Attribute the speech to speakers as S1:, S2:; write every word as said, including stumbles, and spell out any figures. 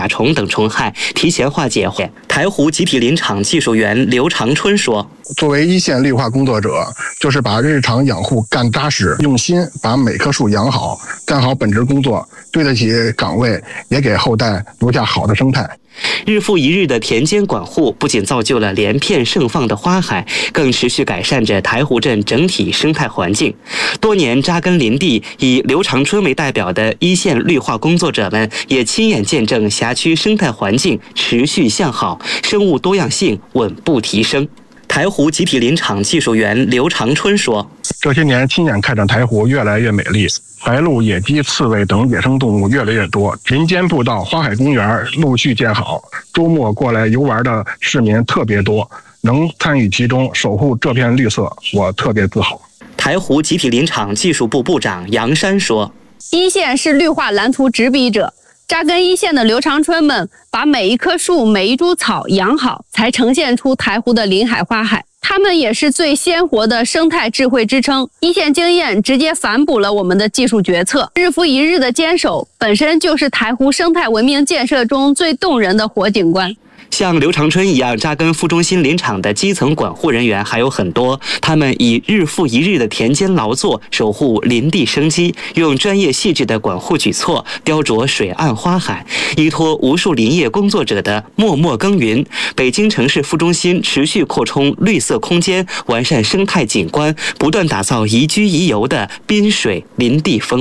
S1: 甲虫等虫害提前化解。台湖集体林场技术员刘长春说：“
S2: 作为一线绿化工作者，就是把日常养护干扎实，用心把每棵树养好，干好本职工作，对得起岗位，也给后代留下好的生态。”
S1: 日复一日的田间管护，不仅造就了连片盛放的花海，更持续改善着台湖镇整体生态环境。多年扎根林地，以刘长春为代表的一线绿化工作者们，也亲眼见证辖区生态环境持续向好，生物多样性稳步提升。台湖集体林场技术员刘长春说：“
S2: 这些年亲眼看着台湖越来越美丽，白鹭、野鸡、刺猬等野生动物越来越多，林间步道、花海公园陆续建好，周末过来游玩的市民特别多，能参与其中，守护这片绿色，我特别自豪。”
S1: 台湖集体林场技术部部长杨山说：“
S3: 一线是绿化蓝图执笔者。”扎根一线的刘长春们把每一棵树、每一株草养好，才呈现出台湖的林海花海。他们也是最鲜活的生态智慧支撑。一线经验直接反哺了我们的技术决策。日复一日的坚守，本身就是台湖生态文明建设中最动人的活景观。
S1: 像刘长春一样扎根副中心林场的基层管护人员还有很多，他们以日复一日的田间劳作守护林地生机，用专业细致的管护举措雕琢水岸花海，依托无数林业工作者的默默耕耘，北京城市副中心持续扩充绿色空间，完善生态景观，不断打造宜居宜游的滨水林地风。